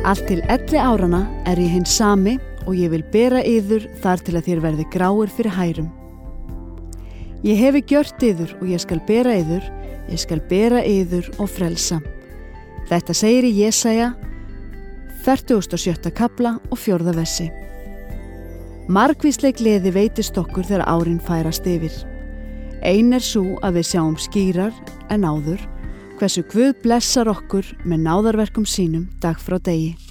Allt til 11 áranna ég hinn sami og ég vil bera yður þar til að þér verði gráir fyrir hærum. Ég hefi gjört yður og ég skal bera yður og frelsa. Þetta segir í Jesaja 47. kafla og 4. versi. Margvísleg gleði veitist okkur þegar árin færast yfir. Ein sú að við sjáum skýrar en áður hversu Guð blessar okkur með náðarverkum sínum dag frá degi.